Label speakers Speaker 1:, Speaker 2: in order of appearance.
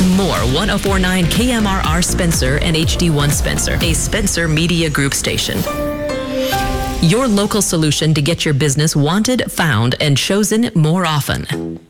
Speaker 1: More 1049 KMRR Spencer and HD1 Spencer, a Spencer Media Group station. Your local solution to get your business wanted, found, and chosen more often.